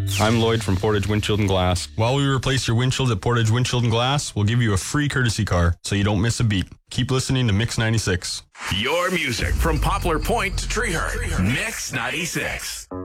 I'm Lloyd from Portage Windshield and Glass. While we replace your windshield at Portage Windshield and Glass, we'll give you a free courtesy car so you don't miss a beat. Keep listening to Mix 96. Your music from Poplar Point to Treehurst. Mix 96.